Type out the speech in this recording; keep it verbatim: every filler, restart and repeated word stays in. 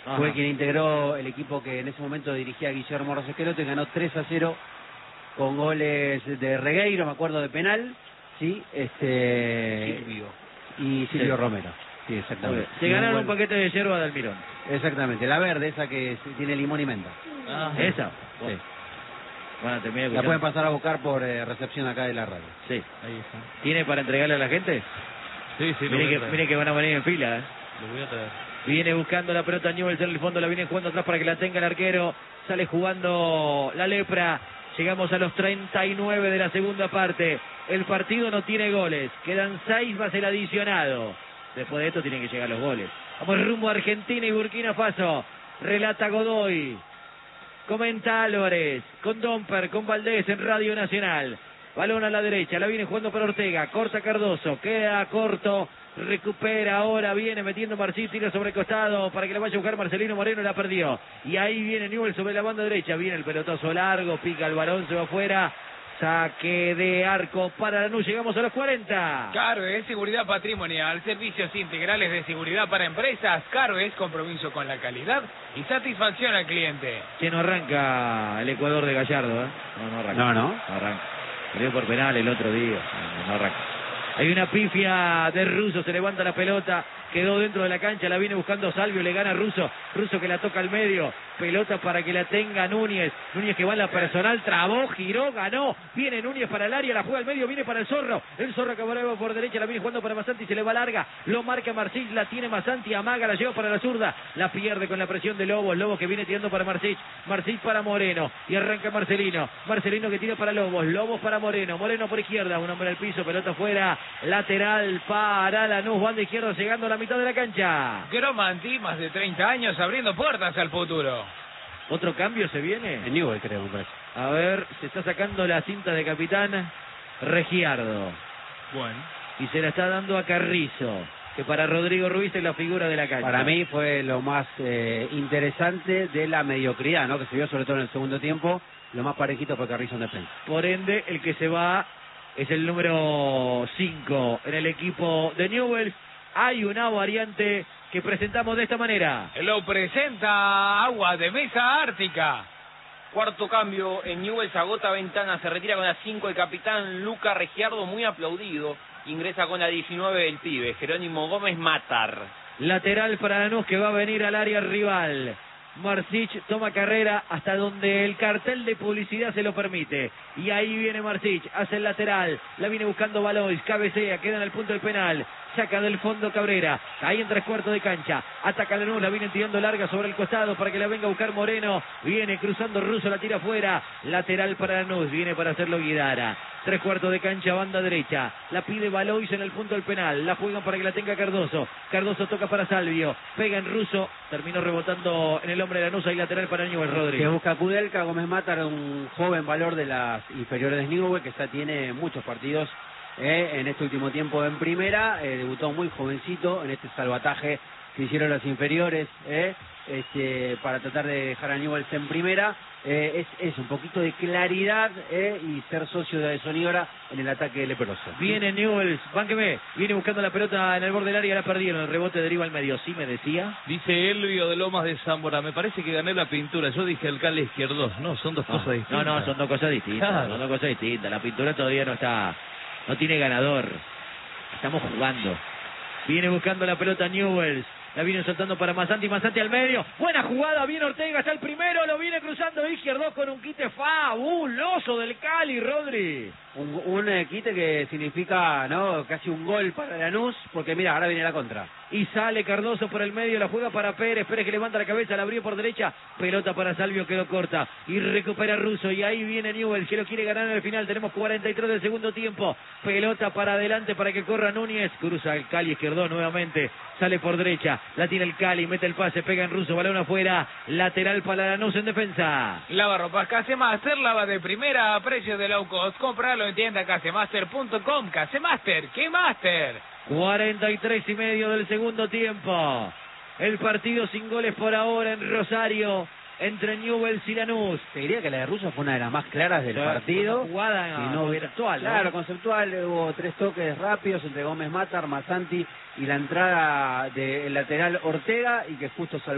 Ajá. Fue quien integró el equipo que en ese momento dirigía Guillermo Rosesqueloto y ganó tres a cero con goles de Regueiro, me acuerdo, de penal, sí, este Silvio. y Silvio Sí. Romero. Sí, exactamente. Se Y ganaron un un buen- paquete de yerba de Almirón. Exactamente, la verde, esa que tiene limón y menta. Ah, esa. Sí. Bueno, terminé La pueden pasar a buscar por eh, recepción acá de la radio. Sí. Ahí está. ¿Tiene para entregarle a la gente? Sí, sí, lo Mire voy a que, traer. mire que van a venir en fila, ¿eh? Lo voy a traer. Viene buscando la pelota Newell's en el fondo, la viene jugando atrás para que la tenga el arquero. Sale jugando la lepra. Llegamos a los treinta y nueve de la segunda parte. El partido no tiene goles. Quedan seis más el adicionado. Después de esto tienen que llegar los goles. Vamos rumbo a Argentina y Burkina Faso. Relata Godoy. Comenta Álvarez. Con Domper, con Valdés en Radio Nacional. Balón a la derecha, la viene jugando para Ortega, corta Cardoso, queda corto, recupera ahora, viene metiendo Marcís, tira sobre el costado para que la vaya a buscar Marcelino Moreno, la perdió. Y ahí viene Newell's sobre la banda derecha, viene el pelotazo largo, pica el balón, se va afuera, saque de arco para Lanús, llegamos a los cuarenta. Carves, seguridad patrimonial, servicios integrales de seguridad para empresas. Carves, compromiso con la calidad y satisfacción al cliente. Que no arranca el Ecuador de Gallardo, ¿eh? No, no arranca. No, no. No arranca. Perdió por penal el otro día. No, no arranca. Hay una pifia de Russo, se levanta la pelota, quedó dentro de la cancha, la viene buscando Salvio, le gana Russo, Russo que la toca al medio, pelota para que la tenga Núñez, Núñez que va en la personal, trabó, giró, ganó, viene Núñez para el área, la juega al medio, viene para el Zorro, el Zorro que vuelve por derecha, la viene jugando para Masanti, se le va larga, lo marca Marcich, la tiene Masanti, amaga, la lleva para la zurda, la pierde con la presión de Lobos, Lobos que viene tirando para Marcich, Marcich para Moreno, y arranca Marcelino, Marcelino que tira para Lobos, Lobos para Moreno, Moreno por izquierda, un hombre al piso, pelota fuera, lateral para Lanús, banda izquierda llegando a la mitad de la cancha. Gromanti, más de treinta años abriendo puertas al futuro. ¿Otro cambio se viene? En Newell, creo, me parece. A ver, se está sacando la cinta de capitán Regiardo. Bueno. Y se la está dando a Carrizo, que para Rodrigo Ruiz es la figura de la cancha. Para mí fue lo más eh, interesante de la mediocridad, ¿no? Que se vio sobre todo en el segundo tiempo. Lo más parejito fue Carrizo en defensa. Por ende, el que se va es el número cinco en el equipo de Newell's. Hay una variante que presentamos de esta manera. Lo presenta Agua de Mesa Ártica. Cuarto cambio en Newell's, agota ventana, se retira con la cinco el capitán Luca Regiardo, muy aplaudido. Ingresa con la diecinueve el pibe, Jerónimo Gómez Matar. Lateral para Lanús que va a venir al área rival. Marcich toma carrera hasta donde el cartel de publicidad se lo permite. Y ahí viene Marcich, hace el lateral, la viene buscando Valois, cabecea, queda en el punto del penal. Saca del fondo Cabrera, ahí en tres cuartos de cancha, ataca Lanús, la viene tirando larga sobre el costado para que la venga a buscar Moreno, viene cruzando Russo, la tira afuera, lateral para Lanús, viene para hacerlo Guidara, tres cuartos de cancha, banda derecha, la pide Valois en el punto del penal, la juegan para que la tenga Cardoso, Cardoso toca para Salvio, pega en Russo, terminó rebotando en el hombre de Lanús, ahí lateral para Newell's, Rodríguez. Que busca Kudelka, Gómez Matar, un joven valor de las inferiores de Newell, que ya tiene muchos partidos eh, en este último tiempo en primera, eh, debutó muy jovencito en este salvataje que hicieron las inferiores eh, este, para tratar de dejar a Newell's en primera. Eh, es, es un poquito de claridad eh, y ser socio de Sonora en el ataque leproso. Viene Newell's, bánqueme, viene buscando la pelota en el borde del área, la perdieron, el rebote deriva al medio, sí me decía. Dice Elvio de Lomas de Zambora, me parece que gané la pintura, yo dije alcalde izquierdos, no, son dos No, cosas distintas. no, no, son dos cosas distintas, Claro. son dos cosas distintas, la pintura todavía no está, no tiene ganador, estamos jugando. Viene buscando la pelota Newell's. La viene soltando para Masanti, Masanti al medio. Buena jugada, viene Ortega, está el primero, lo viene cruzando izquierdo con un quite fabuloso del Cali, Rodri. Un, un eh, quite que significa no casi un gol para Lanús, porque mira, ahora viene la contra. Y sale Cardoso por el medio, la juega para Pérez, Pérez que levanta la cabeza, la abrió por derecha, pelota para Salvio, quedó corta, y recupera Russo, y ahí viene Newell, que lo quiere ganar en el final, tenemos cuarenta y tres del segundo tiempo, pelota para adelante para que corra Núñez, cruza el Cali izquierdo nuevamente, sale por derecha, la tiene el Cali, mete el pase, pega en Russo, balón afuera, lateral para Lanús en defensa. Lavarropas Casemaster, lava de primera a precio de low cost. Compralo en tienda casemaster punto com. Casemaster, ¿qué master? cuarenta y tres y medio del segundo tiempo. El partido sin goles por ahora en Rosario entre Newell's y Lanús. Te diría que la de Russo fue una de las más claras del Claro, partido. una jugada si no hubiera... conceptual, ¿no? Claro, conceptual. Hubo tres toques rápidos entre Gómez Matar, Masanti y la entrada del lateral Ortega, y que justo salvó